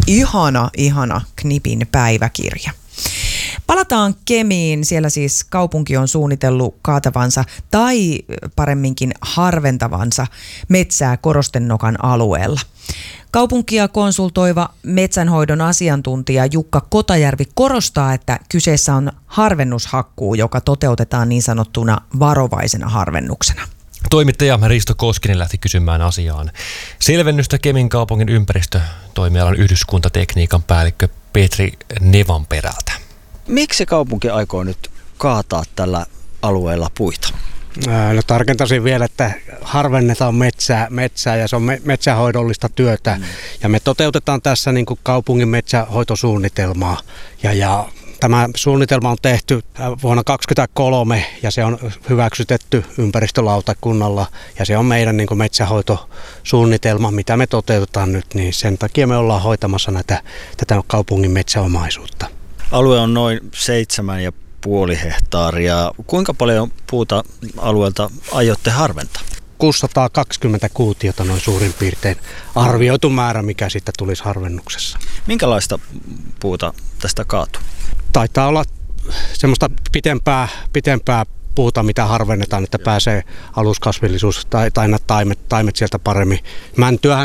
Ihana Knipin päiväkirja. Palataan Kemiin. Siellä siis kaupunki on suunnitellut kaatavansa tai paremminkin harventavansa metsää Korostennokan alueella. Kaupunkia konsultoiva metsänhoidon asiantuntija Jukka Kotajärvi korostaa, että kyseessä on harvennushakkuu, joka toteutetaan niin sanottuna varovaisena harvennuksena. Toimittaja Risto Koskinen lähti kysymään asiaan selvennystä Kemin kaupungin ympäristötoimialan yhdyskuntatekniikan päällikkö Petri Nevanperältä. Miksi kaupunki aikoo nyt kaataa tällä alueella puita? No tarkentaisin vielä, että harvennetaan metsää ja se on metsähoidollista työtä. Ja me toteutetaan tässä niin kuin kaupungin metsähoitosuunnitelmaa. Ja tämä suunnitelma on tehty vuonna 2023 ja se on hyväksytetty ympäristölautakunnalla. Ja se on meidän niin kuin metsähoitosuunnitelma, mitä me toteutetaan nyt. Niin sen takia me ollaan hoitamassa tätä kaupungin metsäomaisuutta. Alue on noin 7,5 hehtaaria. Kuinka paljon puuta alueelta aiotte harventaa? 620 kuutiota noin suurin piirtein arvioitu määrä, mikä siitä tulisi harvennuksessa. Minkälaista puuta tästä kaatuu? Taitaa olla semmoista pitempää puuta, mitä harvennetaan, että pääsee aluskasvillisuus tai taimet sieltä paremmin. Mäntyähän